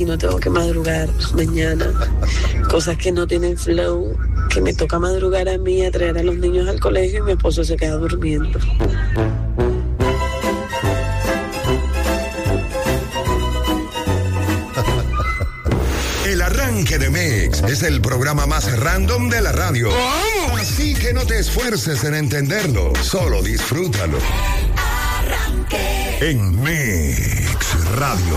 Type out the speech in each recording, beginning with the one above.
y no tengo que madrugar mañana. Cosas que no tienen flow, que me toca madrugar a mí a traer a los niños al colegio y mi esposo se queda durmiendo. El arranque de Mix es el programa más random de la radio. Así que no te esfuerces en entenderlo, solo disfrútalo. En Mix Radio.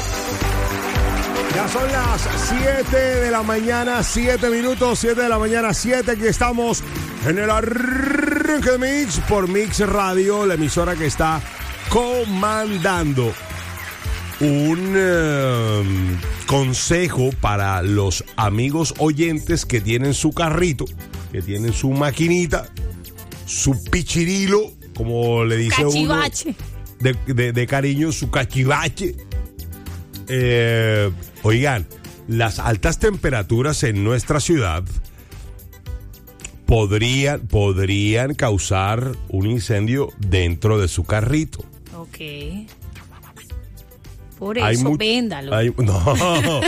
Ya son las 7 de la mañana, 7 minutos, 7 de la mañana, 7. Aquí estamos en el arranque de Mix por Mix Radio, la emisora que está comandando. Un consejo para los amigos oyentes que tienen su carrito, que tienen su maquinita, su pichirilo, como le dice cachivache. Uno de cariño, su cachivache. Oigan, las altas temperaturas en nuestra ciudad podrían causar un incendio dentro de su carrito. Ok. Por eso, véndalo. No.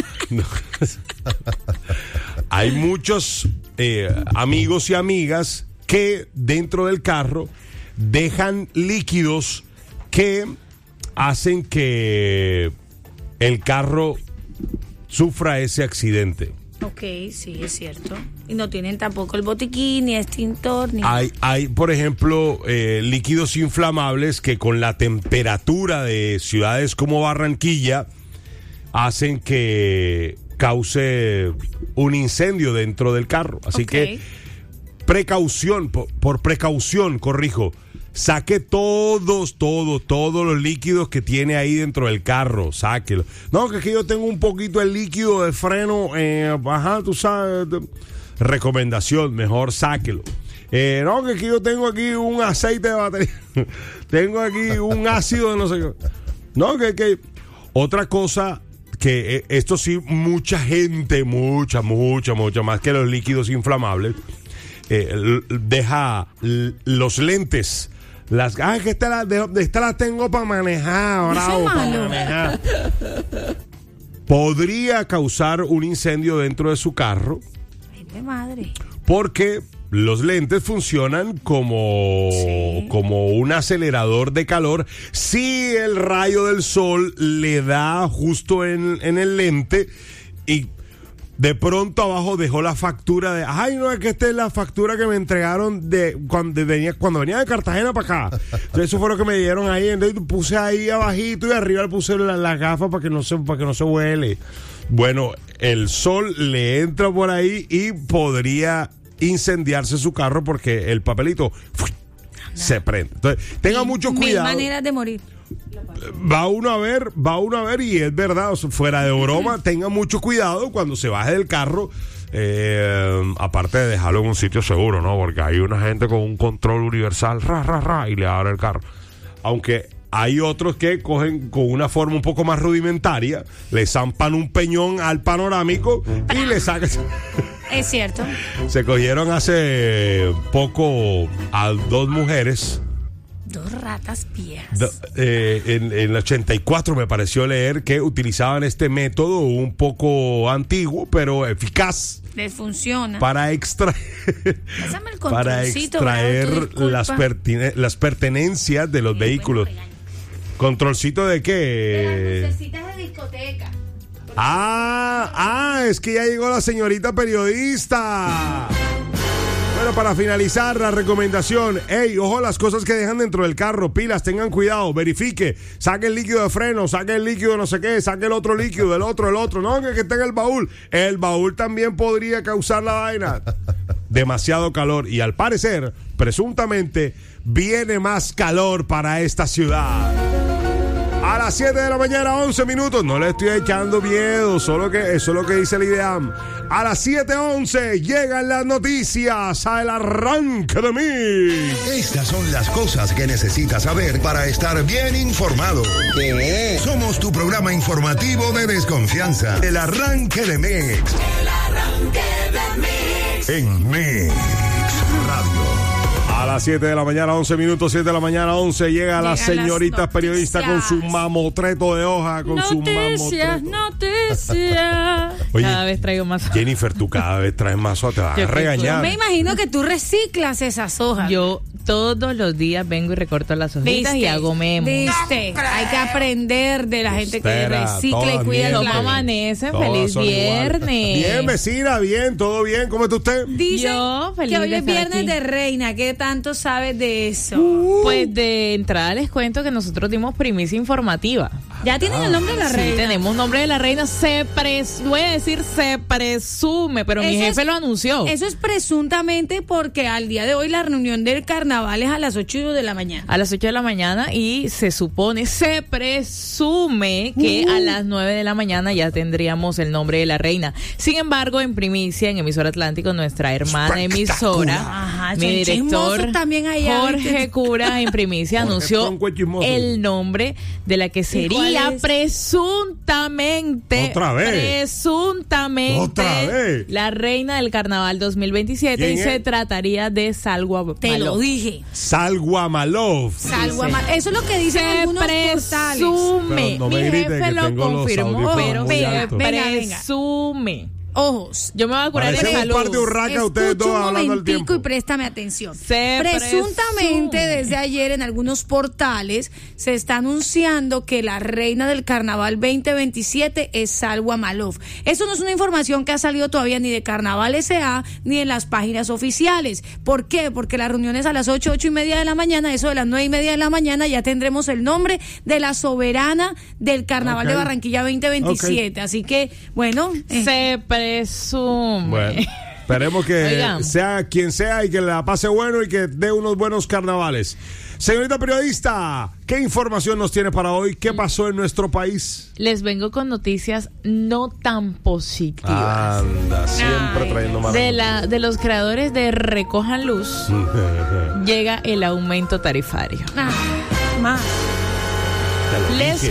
Hay muchos amigos y amigas que dentro del carro dejan líquidos que hacen que el carro sufra ese accidente. Ok, sí, es cierto. Y no tienen tampoco el botiquín, ni extintor, ni... Hay, por ejemplo, líquidos inflamables que con la temperatura de ciudades como Barranquilla hacen que cause un incendio dentro del carro. Así que, precaución, por precaución, corrijo. Saque todos los líquidos que tiene ahí dentro del carro, sáquelo. No, que es que yo tengo un poquito de líquido de freno, tú sabes, recomendación, mejor sáquelo. No, que es que yo tengo aquí un aceite de batería, tengo aquí un ácido de no sé qué. No, que otra cosa, que esto sí, mucha gente, mucha más que los líquidos inflamables, deja los lentes. Que esta las tengo para manejar, bravo, para manejar. Podría causar un incendio dentro de su carro. Ay, de madre. Porque los lentes funcionan como un acelerador de calor. Si el rayo del sol le da justo en el lente y de pronto abajo dejó la factura de... Ay, no, es que esta es la factura que me entregaron cuando venía de Cartagena para acá. Entonces eso fue lo que me dieron ahí. Entonces puse ahí abajito y arriba le puse las gafas para que no se huele. Bueno, el sol le entra por ahí y podría incendiarse su carro porque el papelito se prende. Entonces, tenga mucho cuidado. Mil maneras de morir. Va uno a ver y es verdad, fuera de broma, tenga mucho cuidado cuando se baje del carro, aparte de dejarlo en un sitio seguro, ¿no? Porque hay una gente con un control universal, y le abre el carro. Aunque hay otros que cogen con una forma un poco más rudimentaria, le zampan un peñón al panorámico y le sacan... Es cierto. Se cogieron hace poco a 2 mujeres. 2 ratas viejas. En el 84 me pareció leer que utilizaban este método un poco antiguo, pero eficaz. Les funciona. Para extraer las pertenencias de los vehículos. ¿Controlcito de qué? De las lucecitas de discoteca. Es que ya llegó la señorita periodista. Bueno, para finalizar la recomendación, ojo las cosas que dejan dentro del carro, pilas, tengan cuidado, verifique, saque el líquido de freno, saque el líquido no sé qué, saque el otro líquido, el otro, no, que esté en el baúl también podría causar la vaina. Demasiado calor y al parecer, presuntamente, viene más calor para esta ciudad. A las 7 de la mañana, 11 minutos. No le estoy echando miedo, solo que eso es lo que dice el IDEAM. A las 7:11 llegan las noticias al arranque de Mix. Estas son las cosas que necesitas saber para estar bien informado. ¿Qué? Somos tu programa informativo de desconfianza. El arranque de Mix. El arranque de Mix. En Mix Radio. A las 7 de la mañana, 11 minutos, 7 de la mañana, 11, llega la señorita periodista con su mamotreto de hoja, Noticias. Oye, cada vez traigo más hojas. Jennifer, tú cada vez traes más hojas, te vas a regañar. Me imagino que tú reciclas esas hojas. Yo todos los días vengo y recorto las hojitas y hago memos. ¿Viste? Hay que aprender de la gente que recicla y cuida el ¿Cómo planeta. amanecen? Todas Feliz son iguales. viernes. Bien, vecina, bien, todo bien. ¿Cómo está usted? Dice Yo, feliz que hoy de es estar viernes aquí. de reina. ¿Qué tanto sabes de eso? Pues de entrada les cuento que nosotros dimos primicia informativa. ¿Ya tienen el nombre de la Sí, reina? tenemos nombre de la reina. Voy a decir se presume, pero mi Eso jefe es- lo anunció. Eso es presuntamente porque al día de hoy la reunión del carnaval es a las 8 de la mañana. A las 8 de la mañana y se presume que a las 9 de la mañana ya tendríamos el nombre de la reina. Sin embargo, en primicia, en Emisora Atlántico, nuestra hermana emisora, Ajá, mi son director chismosos también allá, Jorge ¿viste? Cura, en primicia Jorge anunció Tronco es chismoso. el nombre de la que sería cuál es? presuntamente Otra vez. la reina del carnaval 2027 ¿Quién y se es? trataría de Salwa Te lo Malov. dije. Salguamalov. Salgo a mal. Eso es lo que dicen Se algunos portales. presume. Pero no me Mi grite jefe que lo tengo los confirmó, audífonos pero muy se altos. Venga, venga. presume. Ojos. Yo me voy a curar de Parecen un par de salud. urracas ustedes dos Escucha un hablando al momentico tiempo. y préstame atención. Se Presuntamente presume. desde ayer en algunos portales se está anunciando que la reina del carnaval 2027 es Salwa Malov. Eso no es una información que ha salido todavía ni de Carnaval S.A. ni en las páginas oficiales. ¿Por qué? Porque la reunión es a las 8:30 de la mañana, eso de las 9:30 de la mañana ya tendremos el nombre de la soberana del carnaval de Ok. Barranquilla 2027. Así que, bueno, Se presume. Bueno, esperemos que Oigan. sea quien sea y que la pase bueno y que dé unos buenos carnavales. Señorita periodista, ¿qué información nos tiene para hoy? ¿Qué pasó en nuestro país? Les vengo con noticias no tan positivas. Anda, siempre trayendo malas De los creadores de Recojan Luz llega el aumento tarifario. Les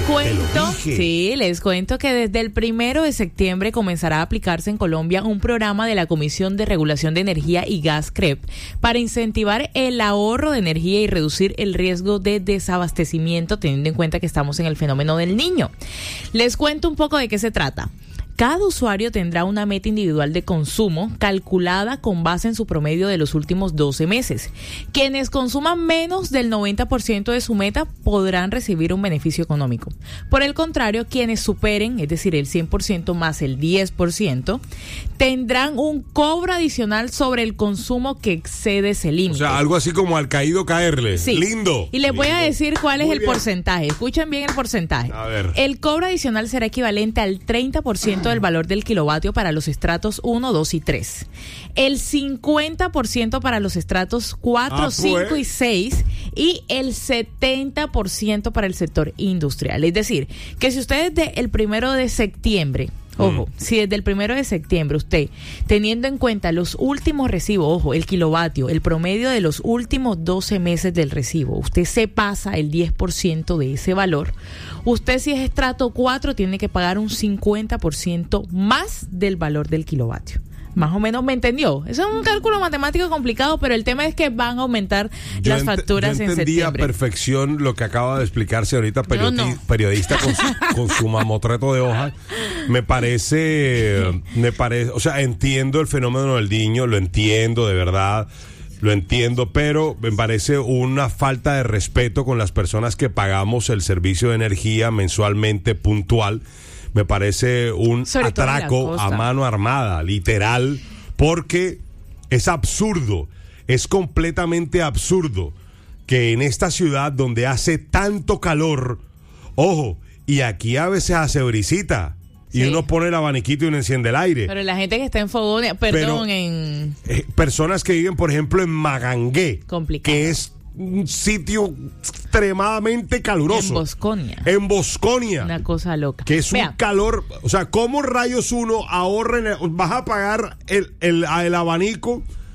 cuento que desde el 1 de septiembre comenzará a aplicarse en Colombia un programa de la Comisión de Regulación de Energía y Gas CREP para incentivar el ahorro de energía y reducir el riesgo de desabastecimiento, teniendo en cuenta que estamos en el fenómeno del Niño. Les cuento un poco de qué se trata. Cada usuario tendrá una meta individual de consumo calculada con base en su promedio de los últimos 12 meses. Quienes consuman menos del 90% de su meta podrán recibir un beneficio económico. Por el contrario, quienes superen, es decir, el 100% más el 10%, tendrán un cobro adicional sobre el consumo que excede ese límite. O sea, algo así como al caído caerle. Sí. Lindo. Y les voy a decir cuál es Muy el bien. porcentaje. Escuchen bien el porcentaje. A ver. El cobro adicional será equivalente al 30% del valor del kilovatio para los estratos 1, 2 y 3. El 50% para los estratos 4, 5 y 6. Y el 70% para el sector industrial. Es decir, que si usted desde el 1 de septiembre... Ojo, si desde el 1 de septiembre usted, teniendo en cuenta los últimos recibos, ojo, el kilovatio, el promedio de los últimos 12 meses del recibo, usted se pasa el 10% de ese valor, usted si es estrato 4 tiene que pagar un 50% más del valor del kilovatio. Más o menos me entendió. Eso es un cálculo matemático complicado, pero el tema es que van a aumentar las facturas yo en entendí a septiembre. perfección lo que acaba de explicarse ahorita No. periodista con su mamotreto de hoja. Me parece, o sea, entiendo el fenómeno del niño, lo entiendo de verdad, lo entiendo, pero me parece una falta de respeto con las personas que pagamos el servicio de energía mensualmente puntual. Me parece un Sobre todo en la atraco costa. a mano armada, literal, porque es absurdo, es completamente absurdo que en esta ciudad donde hace tanto calor, ojo, y aquí a veces hace brisita, y Sí. uno pone el abaniquito y uno enciende el aire. Pero la gente que está en Fogonia, en... Personas que viven, por ejemplo, en Magangué, Complicado. que es un sitio extremadamente caluroso. En Bosconia. Una cosa loca. Que es Vea, un calor, o sea, ¿cómo rayos uno ahorra? Vas a pagar el abanico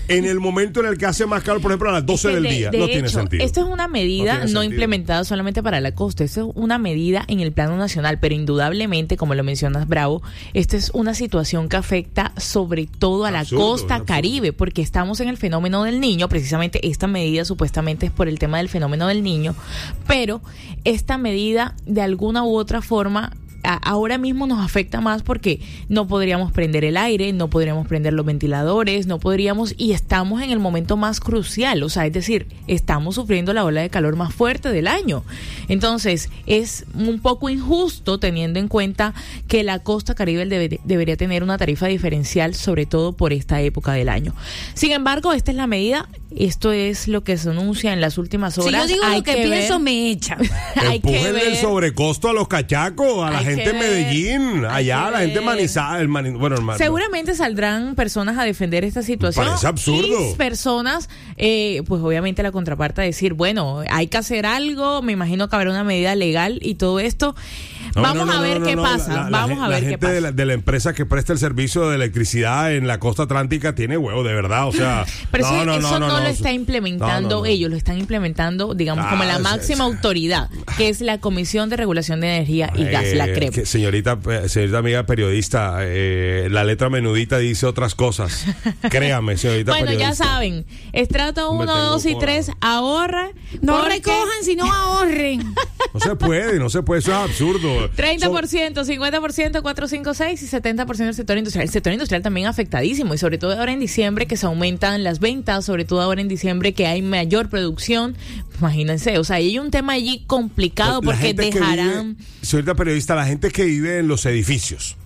en el momento en el que hace más calor, por ejemplo, a las 12 del día. No tiene sentido. Esto es una medida no implementada solamente para la costa, esto es una medida en el plano nacional, pero indudablemente, como lo mencionas, Bravo, esta es una situación que afecta sobre todo a la costa caribe, porque estamos en el fenómeno del Niño. Precisamente esta medida supuestamente es por el tema del fenómeno del Niño, pero esta medida de alguna u otra forma ahora mismo nos afecta más porque no podríamos prender el aire, no podríamos prender los ventiladores, no podríamos, y estamos en el momento más crucial, o sea, es decir, estamos sufriendo la ola de calor más fuerte del año. Entonces, es un poco injusto teniendo en cuenta que la costa caribe debería tener una tarifa diferencial, sobre todo por esta época del año. Sin embargo, esta es la medida, esto es lo que se anuncia en las últimas horas. Si yo digo lo que pienso, me echan. Empújenle el sobrecosto a los cachacos, a la gente de Medellín, allá, la gente de Manizales. Seguramente saldrán personas a defender esta situación. Parece absurdo. Y personas, pues obviamente la contraparte a decir, bueno, hay que hacer algo, me imagino que habrá una medida legal y todo esto. Vamos a ver qué pasa. Vamos a ver qué pasa. La gente de la empresa que presta el servicio de electricidad en la costa atlántica tiene huevo, de verdad, o sea. Pero eso no lo está implementando ellos, lo están implementando, digamos, como la máxima autoridad, que es la Comisión de Regulación de Energía y Gas, la CREP. Señorita amiga periodista, la letra menudita dice otras cosas. Créame, señorita periodista. Bueno, ya saben, estrato 1, 2 y 3, ahorra. No recojan, sino ahorren. No se puede, eso es absurdo. 30%, 50%, 4, 5, 6 y 70% del sector industrial. El sector industrial también afectadísimo, y sobre todo ahora en diciembre que se aumentan las ventas, sobre todo ahora en diciembre que hay mayor producción. Imagínense, o sea, hay un tema allí complicado porque dejarán... Señorita periodista, la gente que vive en los edificios.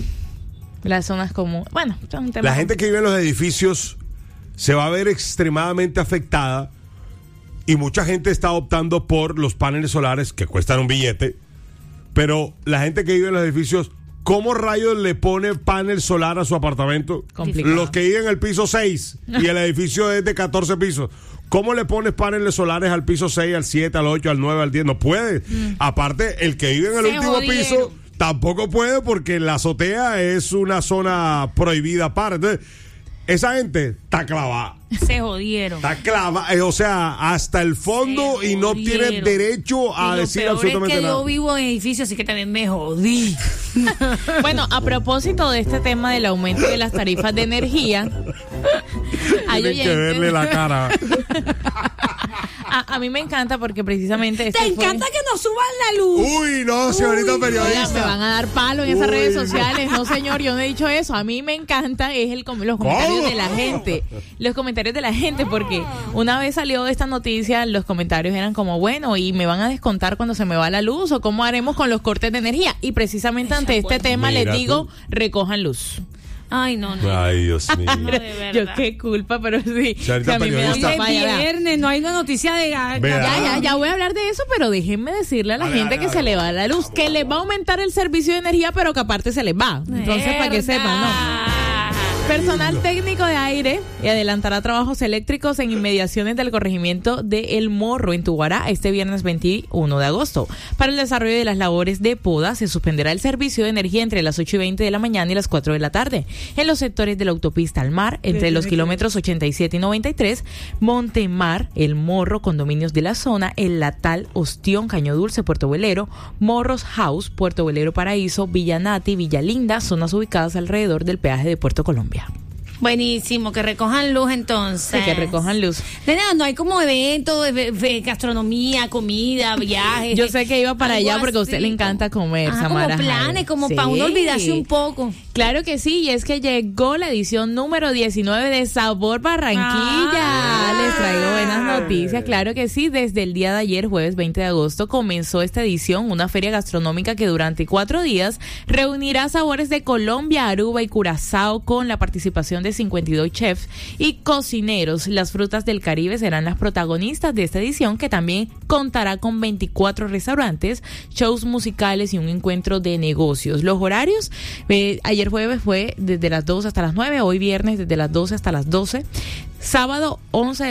Las zonas como... Bueno, es un tema... La gente que vive en los edificios se va a ver extremadamente afectada, y mucha gente está optando por los paneles solares que cuestan un billete, pero la gente que vive en los edificios, ¿cómo rayos le pone panel solar a su apartamento? Complicado. Los que viven en el piso 6 y el edificio es de 14 pisos. ¿Cómo le pones paneles solares al piso 6, al 7, al 8, al 9, al 10? No puede. Aparte, el que vive en el último piso tampoco puede, porque la azotea es una zona prohibida para. Entonces, esa gente está clavada. Se jodieron. Está clavada, o sea, hasta el fondo, y no tiene derecho a decir absolutamente nada. Yo vivo en edificios, así que también me jodí. Bueno, a propósito de este tema del aumento de las tarifas de energía, Tienen que verle la cara. A mí me encanta porque precisamente... Te encanta que nos suban la luz. Uy, no, señorita periodista. Me van a dar palo en esas redes sociales. No, señor, yo no he dicho eso. A mí me encanta los comentarios de la gente. Los comentarios de la gente, porque una vez salió esta noticia, los comentarios eran como, bueno, ¿y me van a descontar cuando se me va la luz? ¿O cómo haremos con los cortes de energía? Y precisamente ante este tema les digo, recojan luz. Ay, no. Ay, Dios mío. No, yo qué culpa, pero sí. Si a mí me da viernes, no hay una noticia de... Ya voy a hablar de eso, pero déjenme decirle a la gente que se le va la luz, que les va a aumentar el servicio de energía, pero que aparte se les va. Entonces, para que sepan, ¿no? Personal técnico de aire adelantará trabajos eléctricos en inmediaciones del corregimiento de El Morro, en Tuguará, este viernes 21 de agosto. Para el desarrollo de las labores de poda, se suspenderá el servicio de energía entre las 8 y 20 de la mañana y las 4 de la tarde. En los sectores de la autopista al mar, entre los kilómetros 87 y 93, Montemar, El Morro, condominios de la zona, El Latal, Ostión, Caño Dulce, Puerto Velero, Morros House, Puerto Velero Paraíso, Villa Nati, Villa Linda, zonas ubicadas alrededor del peaje de Puerto Colombia. Buenísimo, que recojan luz entonces. Sí, que recojan luz. No hay como eventos de gastronomía, comida, viajes. Yo sé que iba para allá porque a usted le encanta comer, Samara. Como planes, como para uno olvidarse un poco. Claro que sí, y es que llegó la edición número 19 de Sabor Barranquilla. Les traigo buenas noticias, claro que sí. Desde el día de ayer, jueves 20 de agosto, comenzó esta edición, una feria gastronómica que durante 4 días reunirá sabores de Colombia, Aruba y Curazao, con la participación de 52 chefs y cocineros. Las frutas del Caribe serán las protagonistas de esta edición, que también contará con 24 restaurantes, shows musicales y un encuentro de negocios. Los horarios, ayer jueves fue desde las 2 hasta las 9, hoy viernes desde las 12 hasta las 12. Sábado 11 de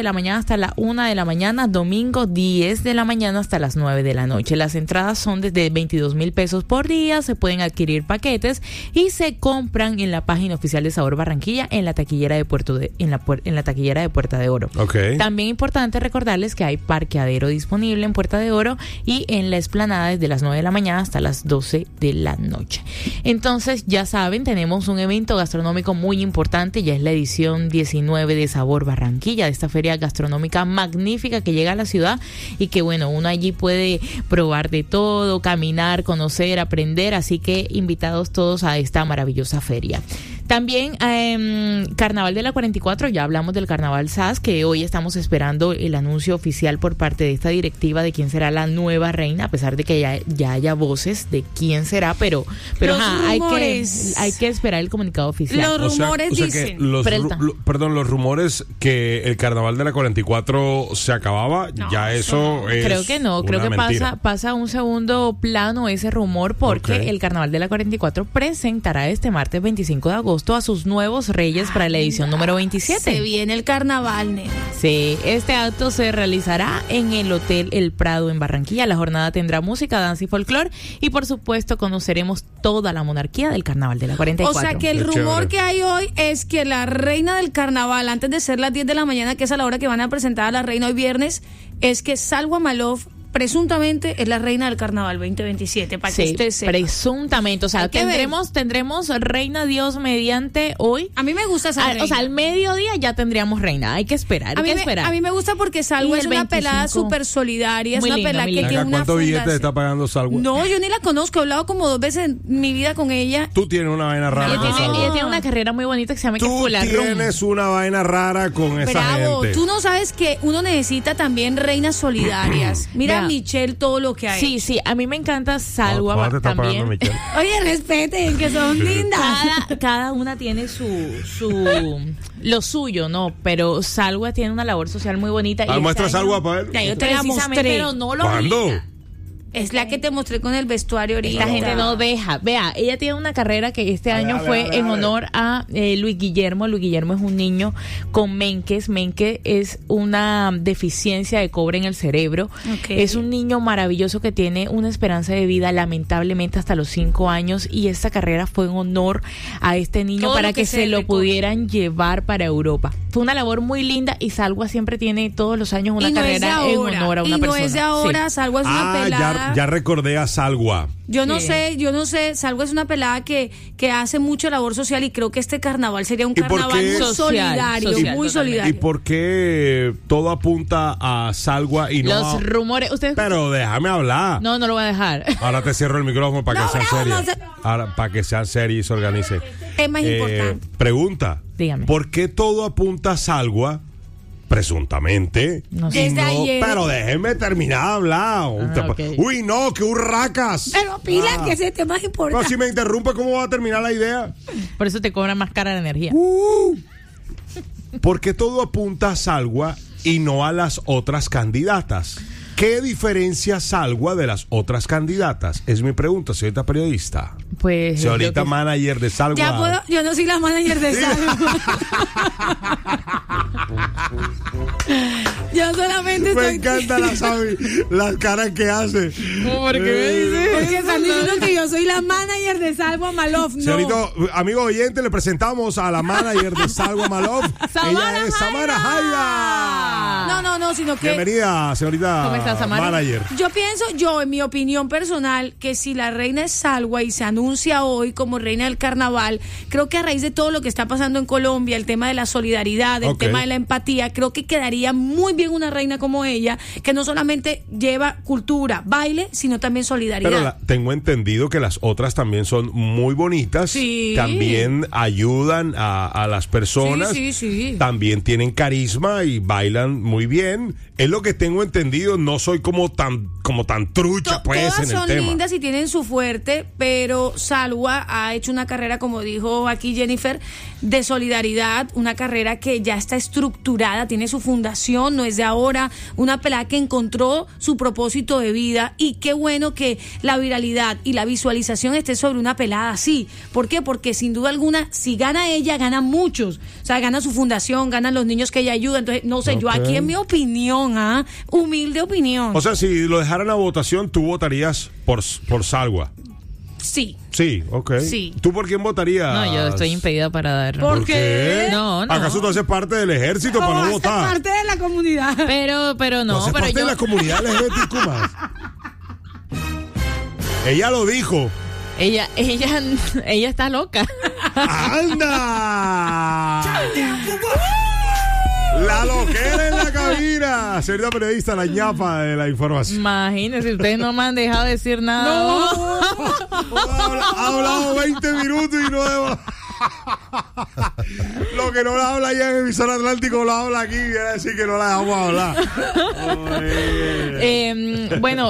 de la mañana hasta la 1 de la mañana, domingo 10 de la mañana hasta las 9 de la noche. Las entradas son desde 22,000 pesos por día, se pueden adquirir paquetes y se compran en la página oficial de Sabor Barranquilla en la taquillera de en la taquillera de Puerta de Oro. Okay. También importante recordarles que hay parqueadero disponible en Puerta de Oro y en la explanada desde las 9 de la mañana hasta las 12 de la noche. Entonces, ya saben, tenemos un evento gastronómico muy importante, ya es la edición 19 de Sabor Barranquilla, de esta feria gastronómica magnífica que llega a la ciudad y que, bueno, uno allí puede probar de todo, caminar, conocer, aprender, así que invitados todos a esta maravillosa feria. También Carnaval de la 44, ya hablamos del Carnaval SAS, que hoy estamos esperando el anuncio oficial por parte de esta directiva de quién será la nueva reina, a pesar de que ya haya voces de quién será, pero hay que esperar el comunicado oficial. Los rumores dicen. Los rumores que el Carnaval de la 44 se acababa, eso es creo que no, creo que pasa a un segundo plano ese rumor porque el Carnaval de la 44 presentará este martes 25 de agosto a sus nuevos reyes para la edición número 27. Se viene el carnaval, nena. Sí, este acto se realizará en el Hotel El Prado en Barranquilla. La jornada tendrá música, danza y folclore y por supuesto conoceremos toda la monarquía del Carnaval de la 44. O sea que el rumor que hay hoy es que la reina del carnaval, antes de ser las 10 de la mañana, que es a la hora que van a presentar a la reina hoy viernes, es que Salwa Amalov presuntamente es la reina del carnaval 2027, para que usted sepa. Presuntamente, o sea, tendremos reina Dios mediante hoy. A mí me gusta esa reina. O sea, al mediodía ya tendríamos reina, hay que esperar, A mí me gusta porque Salwa es una pelada súper solidaria, es una pelada que tiene una ¿Cuántos billetes está pagando Salwa? No, yo ni la conozco, he hablado como 2 veces en mi vida con ella. Tú tienes una vaina rara con Salwa. Ella tiene una carrera muy bonita que se llama Tú tienes una vaina rara con esa gente. Tú no sabes que uno necesita también reinas solidarias. Mira, Michelle, todo lo que hay. Sí, a mí me encanta Salwa también. Oye, respeten, que son lindas. Cada una tiene lo suyo, ¿no? Pero Salwa tiene una labor social muy bonita. Muestra Salwa para ver. Ya, yo te la mostré. Pero no lo ¿Cuándo? diga. Es la que te mostré con el vestuario ahorita. La gente no deja. Vea, ella tiene una carrera que este año fue en honor a Luis Guillermo. Luis Guillermo es un niño con Menkes. Menkes es una deficiencia de cobre en el cerebro. Okay. Es un niño maravilloso que tiene una esperanza de vida lamentablemente hasta los 5 años y esta carrera fue en honor a este niño todo para que se lo pudieran llevar para Europa. Fue una labor muy linda y Salwa siempre tiene todos los años una carrera en honor a una persona. Y no es de ahora, Salwa es una pelada. Ya recordé a Salwa. Yo no sé, Salwa es una pelada que hace mucha labor social y creo que este carnaval sería un carnaval muy solidario, muy solidario. ¿Y por qué todo apunta a Salwa y no los rumores? Pero déjame hablar. No lo voy a dejar. Ahora te cierro el micrófono para que sean serios. Ahora para que sean serios y se organicen. Es más importante. Pregunta. Dígame. ¿Por qué todo apunta a Salwa? Presuntamente. No sé. Pero déjenme terminar de hablar. Okay. Uy, no, qué hurracas. Pero pila, que ese tema es importante. Pero si me interrumpe, ¿cómo va a terminar la idea? Por eso te cobra más cara la energía. Porque todo apunta a Salwa y no a las otras candidatas. ¿Qué diferencia Salwa de las otras candidatas? Es mi pregunta, señorita periodista. Pues señorita manager de Salwa. Ya puedo, yo no soy la manager de Salwa. Yo solamente estoy... Me encanta las caras que hace. ¿Por qué me dice? Porque están diciendo que yo soy la manager de Salwa Amalov. No. Señorito, amigo oyente, le presentamos a la manager de Salwa Amalov. Ella es Samara Jaira. No, sino que... Bienvenida, señorita. ¿Cómo estás, Samara? Manager. Yo pienso, en mi opinión personal, que si la reina es Salwa y se anuncia hoy como reina del carnaval, creo que a raíz de todo lo que está pasando en Colombia, el tema de la solidaridad, el tema de la empatía, creo que quedaría muy bien una reina como ella, que no solamente lleva cultura, baile, sino también solidaridad. Pero tengo entendido que las otras también son muy bonitas, sí. También ayudan a las personas, sí. También tienen carisma y bailan muy bien. bien, es lo que tengo entendido, no soy como tan trucha pues todas en el tema. son lindas y tienen su fuerte, pero Salwa ha hecho una carrera, como dijo aquí Jennifer, de solidaridad, una carrera que ya está estructurada, tiene su fundación, no es de ahora, una pelada que encontró su propósito de vida, y qué bueno que la viralidad y la visualización esté sobre una pelada así. ¿Por qué? Porque sin duda alguna, si gana ella, ganan muchos. O sea, gana su fundación, ganan los niños que ella ayuda. Entonces, no sé, yo aquí en mi opinión, humilde opinión. O sea, si lo dejaran a votación, tú votarías por Salwa. Sí. Sí, ok. Sí. ¿Tú por quién votarías? No, yo estoy impedida para dar. ¿Por qué? No. ¿Acaso tú haces parte del ejército para no votar? parte de la comunidad. Pero ¿Tú no, haces pero parte de la comunidad LGBTQ+? Ella lo dijo. ella está loca. ¡Anda! La loquera en la cabina. Señorita periodista, la ñapa de la información. Imagínense, ustedes no me han dejado decir nada. Ha hablado 20 minutos y no debo... Lo que no la habla allá en Emisor Atlántico lo habla aquí. Quiere decir que no la dejamos hablar. Bueno...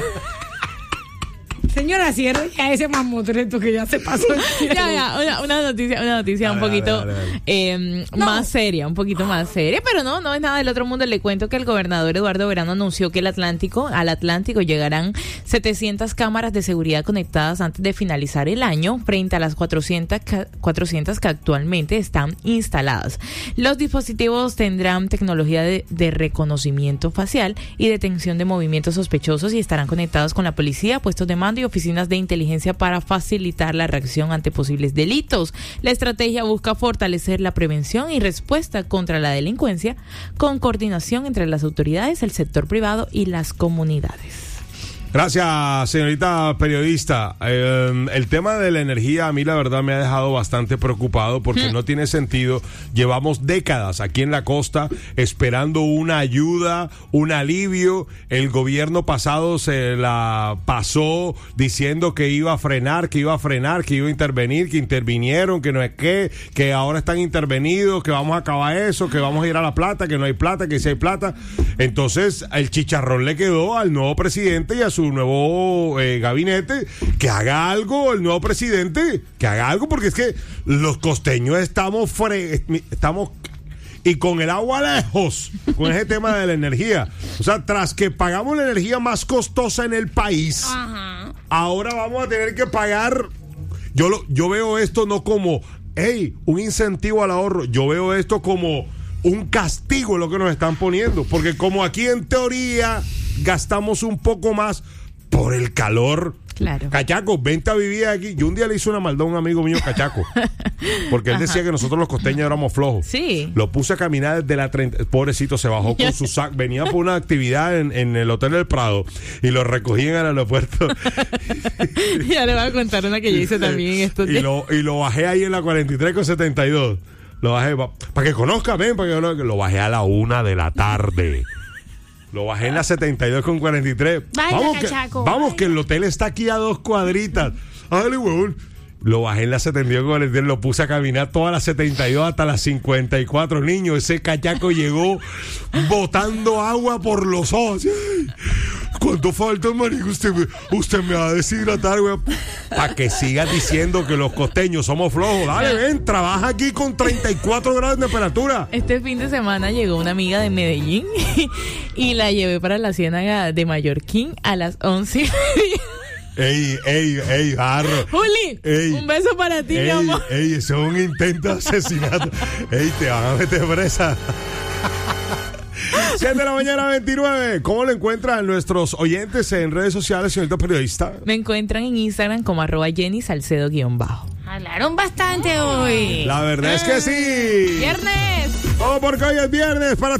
Señora, cierre ya ese mamotreto que ya se pasó. Una noticia un poquito más seria, un poquito más seria, pero no es nada del otro mundo. Le cuento que el gobernador Eduardo Verano anunció que al Atlántico llegarán 700 cámaras de seguridad conectadas antes de finalizar el año, frente a las 400 que actualmente están instaladas. Los dispositivos tendrán tecnología de reconocimiento facial y detección de movimientos sospechosos, y estarán conectados con la policía, puestos de mando y oficinas de inteligencia para facilitar la reacción ante posibles delitos. La estrategia busca fortalecer la prevención y respuesta contra la delincuencia, con coordinación entre las autoridades, el sector privado y las comunidades. Gracias, señorita periodista. El tema de la energía a mí la verdad me ha dejado bastante preocupado, porque no tiene sentido. Llevamos décadas aquí en la costa esperando una ayuda, un alivio. El gobierno pasado se la pasó diciendo que iba a frenar, que iba a intervenir, que intervinieron, que no es que ahora están intervenidos, que vamos a acabar eso, que vamos a ir a la plata, que no hay plata, que sí hay plata. Entonces el chicharrón le quedó al nuevo presidente y a su nuevo gabinete, que haga algo el nuevo presidente, que haga algo, porque es que los costeños estamos y con el agua lejos con ese tema de la energía. O sea, tras que pagamos la energía más costosa en el país, ahora vamos a tener que pagar. Yo veo esto no como un incentivo al ahorro, yo veo esto como un castigo en lo que nos están poniendo, porque como aquí en teoría gastamos un poco más por el calor. Claro. Cachaco, vente a vivir aquí. Yo un día le hice una maldad a un amigo mío, Cachaco, porque él decía que nosotros los costeños éramos flojos. Sí. Lo puse a caminar desde la 30. Pobrecito, se bajó con su saco. Venía por una actividad en el Hotel del Prado y lo recogí en el aeropuerto. Ya le voy a contar una que yo hice también estos días. Y lo bajé ahí en la 43 con 72. Lo bajé para que conozca, lo bajé a la 1 de la tarde. Lo bajé en la 72 con 43. Vamos, que el hotel está aquí a 2 cuadritas. Dale, huevón. Lo bajé en la 72 con 43. Lo puse a caminar todas las 72 hasta las 54. Niño, ese cachaco llegó botando agua por los ojos. ¿Cuánto falta, marico? Usted me va a deshidratar, güey. Para que sigas diciendo que los costeños somos flojos. Dale, ven, trabaja aquí con 34 grados de temperatura. Este fin de semana llegó una amiga de Medellín y la llevé para la Ciénaga de Mallorquín a las 11:30. Ey, Jarro. Juli, un beso para ti, mi amor. Eso es un intento de asesinato. Te van a meter presa. 7 de la mañana, 29. ¿Cómo lo encuentran nuestros oyentes en redes sociales, señorita periodista? Me encuentran en Instagram como @JennySalcedo_. Hablaron bastante hoy. La verdad es que sí. ¡Viernes! Oh, porque hoy es viernes para